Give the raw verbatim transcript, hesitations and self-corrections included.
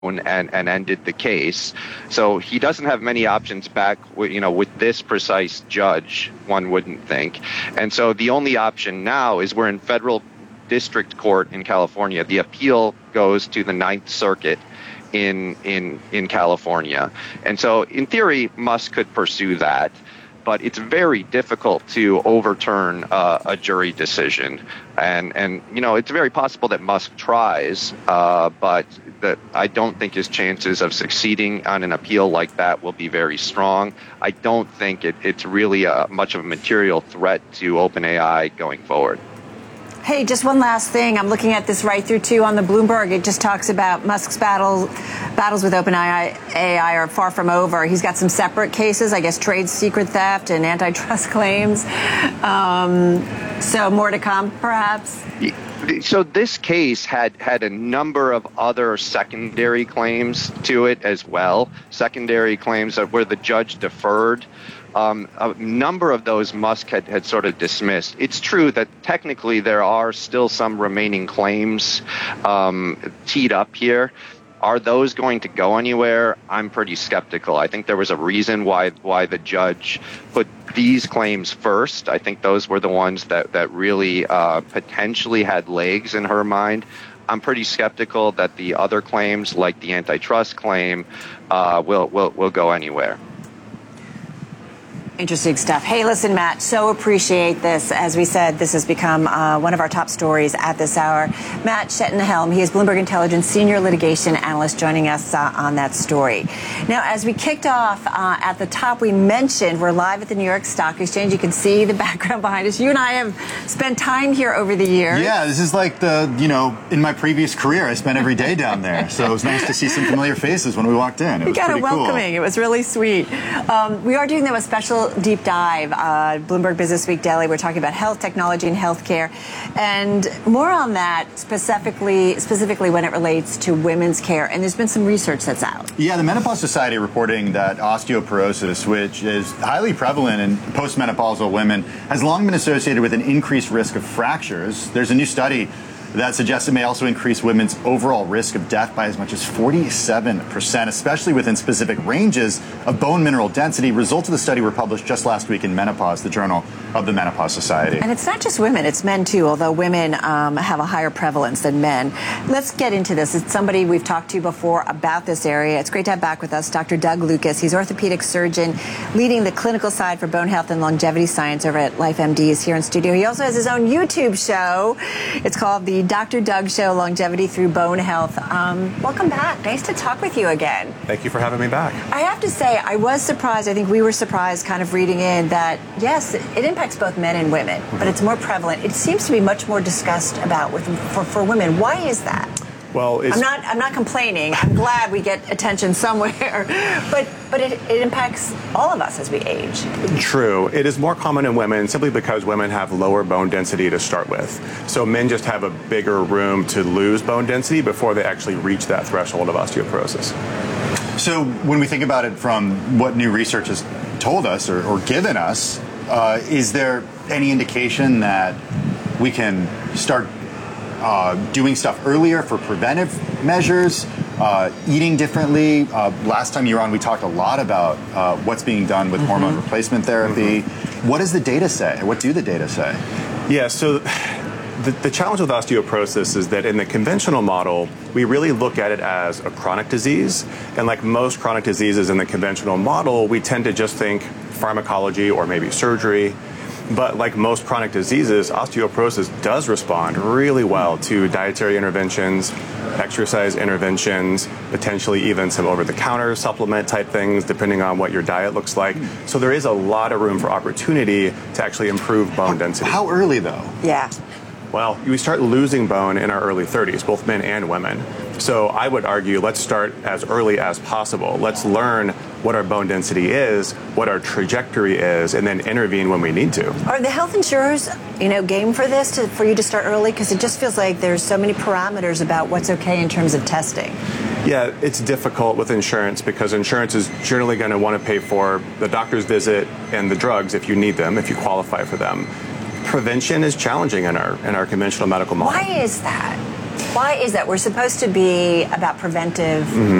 and, and ended the case. So he doesn't have many options back, you know, with this precise judge, one wouldn't think. And so the only option now is we're in federal district court in California. The appeal goes to the Ninth Circuit in in in California. And so in theory, Musk could pursue that. But it's very difficult to overturn uh, a jury decision, and and you know it's very possible that Musk tries, uh, but that I don't think his chances of succeeding on an appeal like that will be very strong. I don't think it, it's really a, much of a material threat to OpenAI going forward. Hey, just one last thing. I'm looking at this right through, too, on the Bloomberg. It just talks about Musk's battle, battles with OpenAI A I are far from over. He's got some separate cases, I guess, trade secret theft and antitrust claims. Um, so more to come, perhaps? So this case had, had a number of other secondary claims to it as well, secondary claims where the judge deferred. Um, a number of those Musk had, had sort of dismissed. It's true that technically there are still some remaining claims um, teed up here. Are those going to go anywhere? I'm pretty skeptical. I think there was a reason why why the judge put these claims first. I think those were the ones that, that really uh, potentially had legs in her mind. I'm pretty skeptical that the other claims, like the antitrust claim, uh, will, will, will go anywhere. Interesting stuff. Hey, listen, Matt, so appreciate this. As we said, this has become uh, one of our top stories at this hour. Matt Schettenhelm, he is Bloomberg Intelligence senior litigation analyst, joining us uh, on that story. Now, as we kicked off uh, at the top, we mentioned we're live at the New York Stock Exchange. You can see the background behind us. You and I have spent time here over the years. Yeah, this is like the, you know, in my previous career, I spent every day down there. So it was nice to see some familiar faces when we walked in. It was got pretty it welcoming. Cool. It was really sweet. Um, we are doing, though, a special deep dive. Uh, Bloomberg Business Week Daily. We're talking about health, technology, and healthcare, and more on that specifically, specifically when it relates to women's care. And there's been some research that's out. Yeah, the Menopause Society reporting that osteoporosis, which is highly prevalent in postmenopausal women, has long been associated with an increased risk of fractures. There's a new study that suggests it may also increase women's overall risk of death by as much as forty-seven percent, especially within specific ranges of bone mineral density. Results of the study were published just last week in Menopause, the Journal of the Menopause Society. And it's not just women, it's men too, although women um, have a higher prevalence than men. Let's get into this. It's somebody we've talked to before about this area. It's great to have back with us Doctor Doug Lucas. He's orthopedic surgeon leading the clinical side for bone health and longevity science over at LifeMD. He's here in studio. He also has his own YouTube show. It's called the Doctor Doug Show, Longevity Through Bone Health. Um, welcome back. Nice to talk with you again. Thank you for having me back. I have to say, I was surprised. I think we were surprised kind of reading in that, yes, it impacts both men and women, mm-hmm. but it's more prevalent. It seems to be much more discussed about with for, for women. Why is that? Well, it's, I'm not. I'm not complaining. I'm glad we get attention somewhere, but but it, it impacts all of us as we age. True. It is more common in women simply because women have lower bone density to start with. So men just have a bigger room to lose bone density before they actually reach that threshold of osteoporosis. So when we think about it from what new research has told us or, or given us, uh, is there any indication that we can start Uh, doing stuff earlier for preventive measures, uh, eating differently? Uh, last time you were on, we talked a lot about uh, what's being done with mm-hmm. hormone replacement therapy. Mm-hmm. What does the data say? What do the data say? Yeah, so the, the challenge with osteoporosis is that in the conventional model, we really look at it as a chronic disease. And like most chronic diseases in the conventional model, we tend to just think pharmacology or maybe surgery. But like most chronic diseases, osteoporosis does respond really well to dietary interventions, exercise interventions, potentially even some over-the-counter supplement type things, depending on what your diet looks like. So there is a lot of room for opportunity to actually improve bone density. How early, though? Yeah. Well, we start losing bone in our early thirties, both men and women. So I would argue let's start as early as possible. Let's learn what our bone density is, what our trajectory is, and then intervene when we need to. Are the health insurers, you know, game for this, to, for you to start early? Because it just feels like there's so many parameters about what's okay in terms of testing. Yeah, it's difficult with insurance because insurance is generally going to want to pay for the doctor's visit and the drugs if you need them, if you qualify for them. Prevention is challenging in our in our conventional medical model. Why is that? Why is that? We're supposed to be about preventive